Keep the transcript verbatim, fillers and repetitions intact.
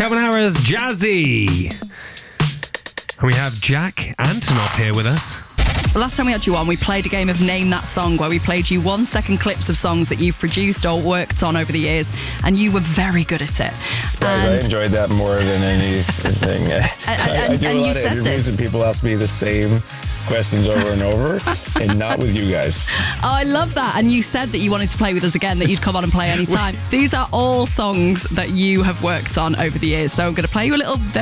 Calvin Harris, Jazzy. And we have Jack Antonoff here with us. Last time we had you on, we played a game of Name That Song, where we played you one second clips of songs that you've produced or worked on over the years, and you were very good at it. Guys, I enjoyed that more than anything. And, I, I do and a lot you of said interviews this. and people ask me the same questions over and over, and not with you guys. Oh, I love that. And you said that you wanted to play with us again, that you'd come on and play anytime. These are all songs that you have worked on over the years. So I'm going to play you a little